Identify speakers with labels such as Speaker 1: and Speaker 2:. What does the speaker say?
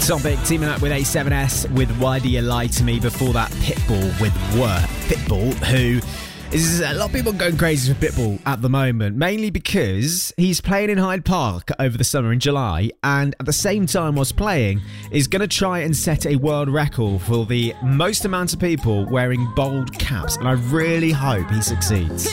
Speaker 1: Topic teaming up with A7S with Why Do You Lie To Me. Before that, Pitbull with Work. Pitbull, who is a lot of people going crazy for Pitbull at the moment, mainly because he's playing in Hyde Park over the summer in July, and at the same time whilst playing is going to try and set a world record for the most amount of people wearing bald caps, and I really hope he succeeds.